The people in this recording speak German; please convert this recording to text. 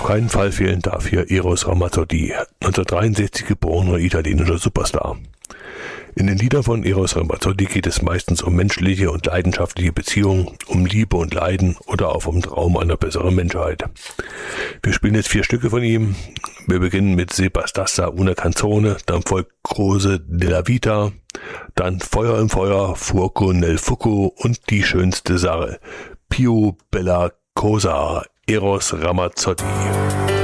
keinen Fall fehlen darf hier Eros Ramazzotti, 1963 geborener italienischer Superstar. In den Liedern von Eros Ramazzotti geht es meistens um menschliche und leidenschaftliche Beziehungen, um Liebe und Leiden oder auch um Traum einer besseren Menschheit. Wir spielen jetzt 4 Stücke von ihm. Wir beginnen mit Se bastassa una canzone, dann folgt Croce della Vita, dann Feuer im Feuer, Fuoco nel fuoco und die schönste Sache, Più bella cosa, Eros Ramazzotti.